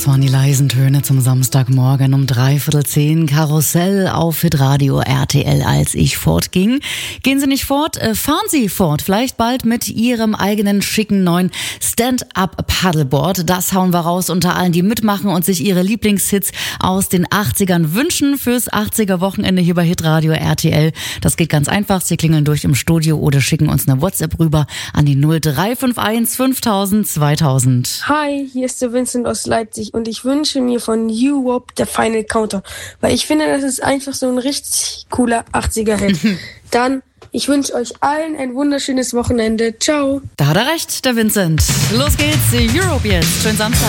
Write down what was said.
Das waren die leisen Töne zum Samstagmorgen um 9:45. Karussell auf Hitradio RTL. Als ich fortging. Gehen Sie nicht fort, fahren Sie fort. Vielleicht bald mit Ihrem eigenen schicken neuen Stand-Up-Paddleboard. Das hauen wir raus unter allen, die mitmachen und sich ihre Lieblingshits aus den 80ern wünschen fürs 80er-Wochenende hier bei Hitradio RTL. Das geht ganz einfach. Sie klingeln durch im Studio oder schicken uns eine WhatsApp rüber an die 0351 5000 2000. Hi, hier ist der Vincent aus Leipzig und ich wünsche mir von U-Wop der Final Counter, weil ich finde, das ist einfach so ein richtig cooler 80er-Hit. Dann, ich wünsche euch allen ein wunderschönes Wochenende. Ciao. Da hat er recht, der Vincent. Los geht's, Europe jetzt. Schönen Samstag.